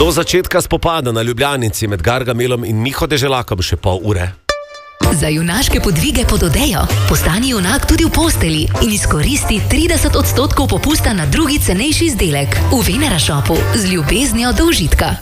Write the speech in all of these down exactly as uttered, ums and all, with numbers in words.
Do začetka spopada na Ljubljanici med Gargamelom in Miho Deželakom še pol ure. Za junaške podvige pod odejo postani junak tudi v posteli in izkoristi trideset odstotkov popusta na drugi cenejši izdelek v Venera Shopu z ljubeznijo do užitka.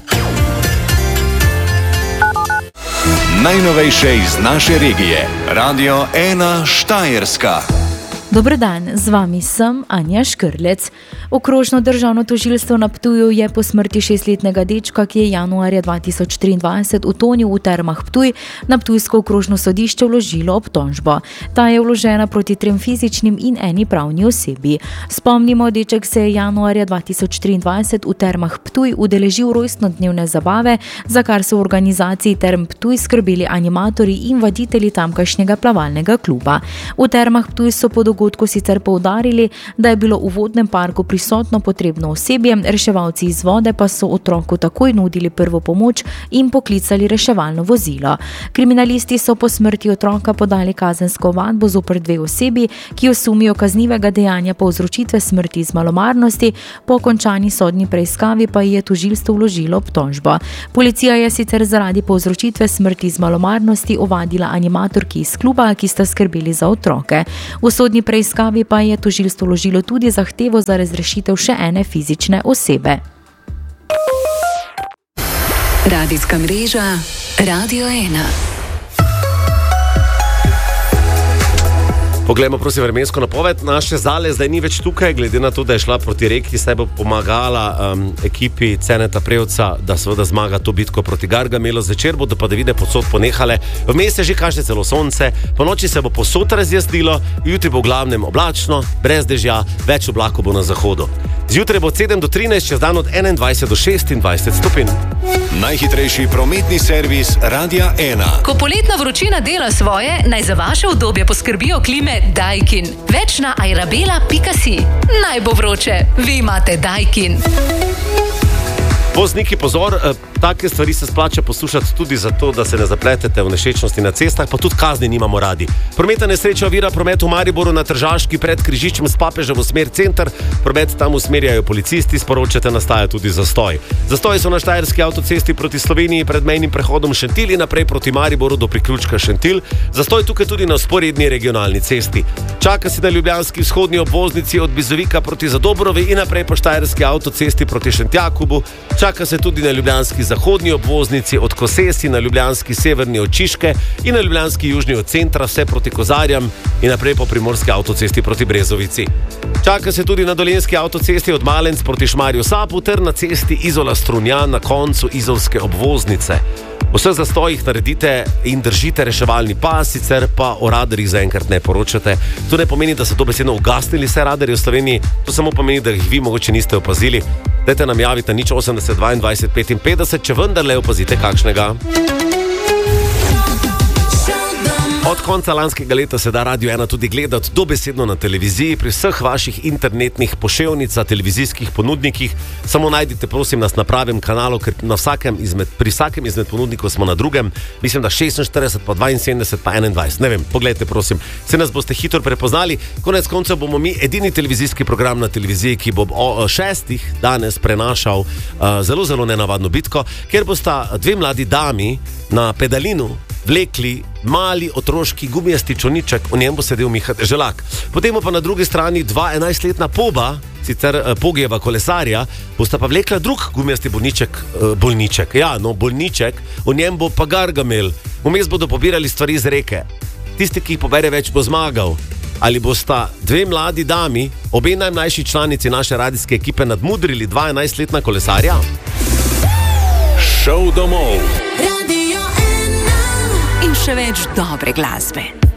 Najnovejše iz naše regije. Radio ena Štajerska. Dober dan, z vami sem Anja Škrlec. Okrožno državno tožilstvo na Ptuju je po smrti šestletnega dečka, ki je januarja dva tisoč triindvajset utonil v termah Ptuj, na ptujsko okrožno sodišče vložilo obtožbo. Ta je vložena proti trem fizičnim in eni pravni osebi. Spomnimo, deček se je januarja dva tisoč triindvajset v termah Ptuj udeležil rojstnodnevne zabave, za kar so v organizaciji Term Ptuj skrbeli animatorji in vaditelji tamkajšnjega plavalnega kluba. V termah Ptuj so po dogodku sicer poudarili, da je bilo v vodnem parku prisotno potrebno osebje, reševalci iz vode pa so otroku takoj nudili prvo pomoč in poklicali reševalno vozilo. Kriminalisti so po smrti otroka podali kazensko ovadbo zoper dve osebi, ki jo sumijo kaznivega dejanja povzročitve smrti iz malomarnosti, po končani sodni preiskavi pa je tožilstvo vložilo obtožbo. Policija je sicer zaradi povzročitve smrti iz malomarnosti ovadila animatorki iz kluba, ki sta skrbeli za otroke. V sodni preiskavi pa je tožilstvo vložilo tudi zahtevo za razrešitev še ene fizične osebe. Radijska mreža Radio ena. Poglejmo prosim vremensko napoved. Naše Zale zdaj ni več tukaj, glede na to, da je šla proti reki, se bo pomagala um, ekipi Ceneta Prevca, da seveda zmaga to bitko proti Gargamelu. Zvečer bodo padavine povsod ponehale, vmes se že kaže celo sonce, po noči se bo povsod razjasnilo, jutri bo v glavnem oblačno, brez dežja, več oblakov bo na zahodu. Zjutraj bo od sedem do trinajst, čez dan od enaindvajset do šestindvajset stopinj. Najhitrejši prometni servis Radia ena. Ko poletna vročina dela svoje, naj za vaše udobje poskrbijo klime Daikin. Več na airabela pika si. Naj bo vroče, vi imate Daikin. Vozniki, pozor, take stvari se splača poslušati tudi zato, da se ne zapletete v nešečnosti na cestah, pa tudi kazni nimamo radi. Prometna nesreča ovira promet v Mariboru na Tržaški pred križiščem s Papežem v smer center. Promet tam usmerjajo policisti, sporočate, nastaja tudi zastoj. Zastoji so na Štajerski avtocesti proti Sloveniji pred mejnim prehodom Šentilj in naprej proti Mariboru do priključka Šentilj. Zastoj tukaj tudi na vzporedni regionalni cesti. Čaka si na ljubljanski vzhodni obvoznici od Bizovika proti Zadobrovi in naprej po Štajerski avtocesti proti Šentjakobu. Čaka se tudi na ljubljanski zahodni obvoznici od Kosesi, na ljubljanski severni od Čiške in na ljubljanski južni od centra, vse proti Kozarjam in naprej po primorski avtocesti proti Brezovici. Čaka se tudi na dolenjski avtocesti od Malenc proti Šmarju Sapu ter na cesti Izola Strunjan na koncu izolske obvoznice. V vseh zastojih naredite in držite reševalni pas, sicer pa o radarjih zaenkrat ne poročate. To ne pomeni, da so dobesedno ugasnili vse radarje v Sloveniji, to samo pomeni, da jih vi mogoče niste opazili. Dajte nam javiti na nič osemdeset dvaindvajset petinpetdeset, če vendarle opazite kakšnega. Od konca lanskega leta se da Radio ena tudi gledati dobesedno na televiziji, pri vseh vaših internetnih poševnicah, televizijskih ponudnikih. Samo najdite prosim nas na pravem kanalu, ker na vsakem izmed, pri vsakem izmed ponudnikov smo na drugem. Mislim, da šestinštirideset, pa dvainsedemdeset, pa enaindvajset. Ne vem, pogledajte prosim. Se nas boste hitro prepoznali. Konec koncev bomo mi edini televizijski program na televiziji, ki bo o šestih danes prenašal uh, zelo, zelo nenavadno bitko, ker bosta dve mladi dami na pedalinu vlekli mali otroški gumijasti čolniček, v njem bo sedel Miha Deželak. Potem pa na drugi strani dva enajstletna poba, sicer eh, Pogijeva kolesarja, bosta pa vlekla drug gumijasti bolniček, eh, bolniček, ja, no, bolniček, v njem bo pa Gargamel. Vmes bodo pobirali stvari iz reke. Tisti, ki jih pobere več, bo zmagal. Ali bosta dve mladi dami, obe najmlajši članici naše radijske ekipe, nadmudrili dva enajstletna kolesarja? Šov domov. In še več dobre glasbe.